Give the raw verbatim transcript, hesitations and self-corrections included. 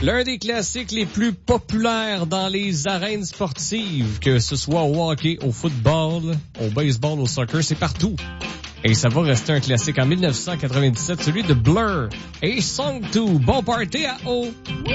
L'un des classiques les plus populaires dans les arènes sportives, que ce soit au hockey, au football, au baseball, au soccer, c'est partout. Et ça va rester un classique en dix-neuf cent quatre-vingt-dix-sept, celui de Blur et Song deux. Bon party à eau!